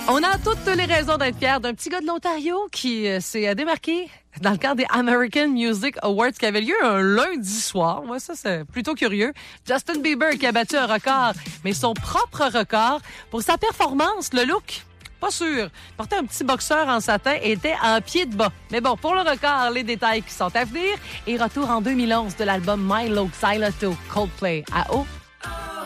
On a toutes les raisons d'être fiers d'un petit gars de l'Ontario qui s'est démarqué dans le cadre des American Music Awards qui avait lieu un lundi soir. Moi, ça, c'est plutôt curieux. Justin Bieber qui a battu un record, mais son propre record pour sa performance, le look. Pas sûr. Portait un petit boxeur en satin et était en pied de bas. Mais bon, pour le record, les détails qui sont à venir. Et retour en 2011 de l'album My Look Xyloto Coldplay à haut